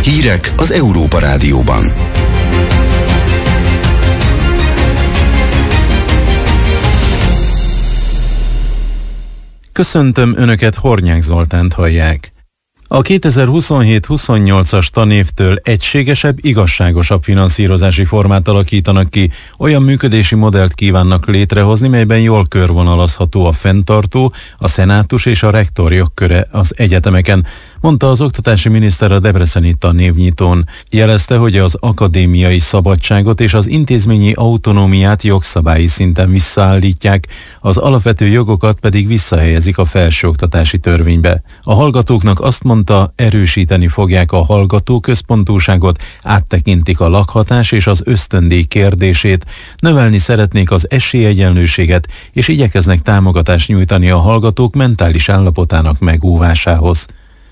Hírek az Európa Rádióban. Köszöntöm Önöket, Hornyák Zoltánt hallják. A 2027-28-as tanévtől egységesebb, igazságosabb finanszírozási formát alakítanak ki, olyan működési modellt kívánnak létrehozni, melyben jól körvonalazható a fenntartó, a szenátus és a rektor jogköre az egyetemeken, mondta az oktatási miniszter a debreceni tanévnyitón. Jelezte, hogy az akadémiai szabadságot és az intézményi autonómiát jogszabályi szinten visszaállítják, az alapvető jogokat pedig visszahelyezik a felsőoktatási törvénybe. A hallgatóknak azt mondta, erősíteni fogják a hallgatóközpontúságot, áttekintik a lakhatás és az ösztöndíj kérdését, növelni szeretnék az esélyegyenlőséget, és igyekeznek támogatást nyújtani a hallgatók mentális állapotának megóvásához.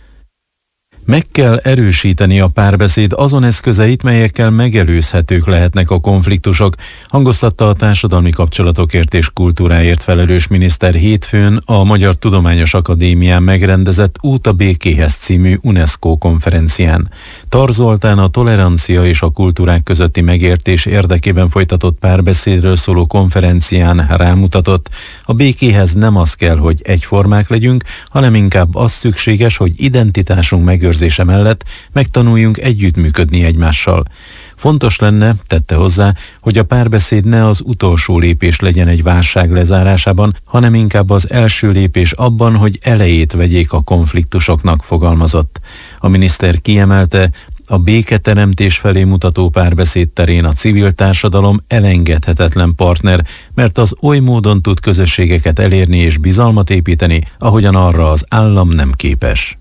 Meg kell erősíteni a párbeszéd azon eszközeit, melyekkel megelőzhetők lehetnek a konfliktusok, hangoztatta a Társadalmi Kapcsolatokért és Kultúráért felelős miniszter hétfőn a Magyar Tudományos Akadémián megrendezett Út a békéhez című UNESCO konferencián. Tar Zoltán a tolerancia és a kultúrák közötti megértés érdekében folytatott párbeszédről szóló konferencián rámutatott, a békéhez nem az kell, hogy egyformák legyünk, hanem inkább az szükséges, hogy identitásunk megőrzése mellett megtanuljunk együttműködni egymással. Fontos lenne, tette hozzá, hogy a párbeszéd ne az utolsó lépés legyen egy válság lezárásában, hanem inkább az első lépés abban, hogy elejét vegyék a konfliktusoknak, fogalmazott. A miniszter kiemelte, a béketeremtés felé mutató párbeszéd terén a civil társadalom elengedhetetlen partner, mert az oly módon tud közösségeket elérni és bizalmat építeni, ahogyan arra az állam nem képes.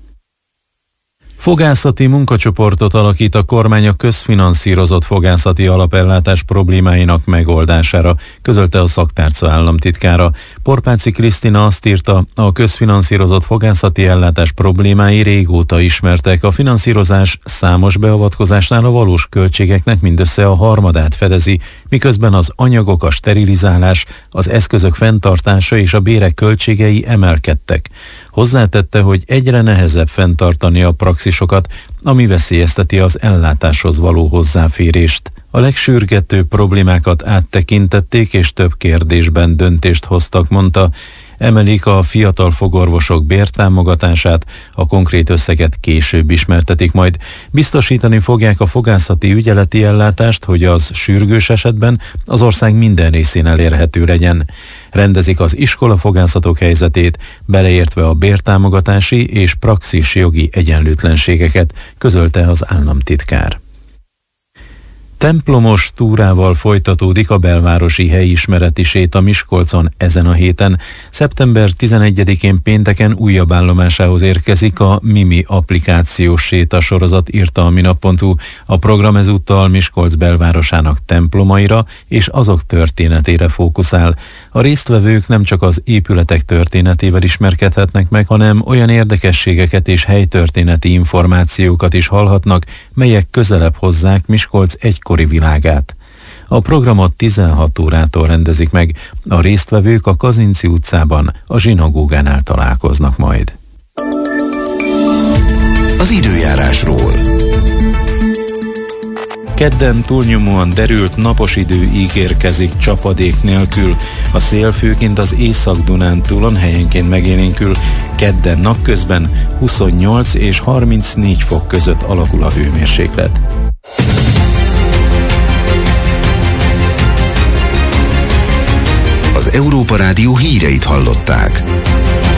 Fogászati munkacsoportot alakít a kormány a közfinanszírozott fogászati alapellátás problémáinak megoldására, közölte a szaktárca államtitkára. Porpáci Krisztina azt írta, a közfinanszírozott fogászati ellátás problémái régóta ismertek, a finanszírozás számos beavatkozásnál a valós költségeknek mindössze a harmadát fedezi, miközben az anyagok, a sterilizálás, az eszközök fenntartása és a bérek költségei emelkedtek. Hozzátette, hogy egyre nehezebb fenntartani a praxisokat, ami veszélyezteti az ellátáshoz való hozzáférést. A legsürgetőbb problémákat áttekintették és több kérdésben döntést hoztak, mondta. Emelik a fiatal fogorvosok bértámogatását, a konkrét összeget később ismertetik majd. Biztosítani fogják a fogászati ügyeleti ellátást, hogy az sürgős esetben az ország minden részén elérhető legyen. Rendezik az iskolafogászatok helyzetét, beleértve a bértámogatási és praxis jogi egyenlőtlenségeket, közölte az államtitkár. Templomos túrával folytatódik a belvárosi helyismereti séta Miskolcon ezen a héten. Szeptember 11-én pénteken újabb állomásához érkezik a Mimi applikációs séta sorozat, írta a minap.hu. A program ezúttal Miskolc belvárosának templomaira és azok történetére fókuszál. A résztvevők nem csak az épületek történetével ismerkedhetnek meg, hanem olyan érdekességeket és helytörténeti információkat is hallhatnak, melyek közelebb hozzák Miskolc egykori világát. A programot 16 órától rendezik meg, a résztvevők a Kazinczy utcában, a zsinagógánál találkoznak majd. Az időjárásról. Kedden túlnyomóan derült napos idő ígérkezik csapadék nélkül. A szél főként az Észak-Dunántúlon helyenként megélénkül. Kedden napközben 28 és 34 fok között alakul a hőmérséklet. Az Európa Rádió híreit hallották.